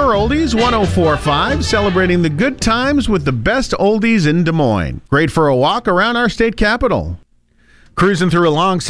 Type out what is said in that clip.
Oldies 104.5, celebrating the good times with the best oldies in Des Moines. Great for a walk around our state capital. Cruising through a long